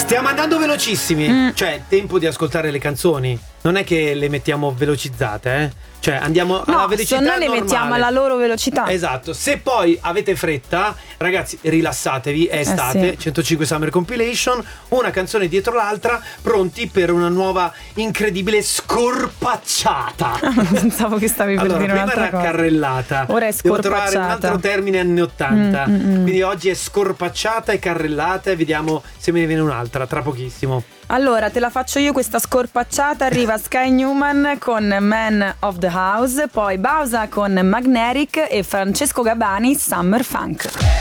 Stiamo andando velocissimi. Cioè, tempo di ascoltare le canzoni. Non è che le mettiamo velocizzate, Cioè, andiamo alla velocità noi le normale. mettiamo alla loro velocità. Esatto. Se poi avete fretta, ragazzi, rilassatevi, è estate, sì. 105 Summer Compilation, una canzone dietro l'altra, pronti per una nuova incredibile scorpacciata. Pensavo che stavi per dire Prima un'altra era cosa. carrellata. Ora è Devo trovare un scorpacciata. altro termine anni 80. Quindi oggi è scorpacciata e carrellata e vediamo se me ne viene un'altra tra pochissimo. Allora, te la faccio io questa scorpacciata. Arriva Sky Newman con Man of the House, poi Bausa con Magnetic e Francesco Gabani Summer Funk.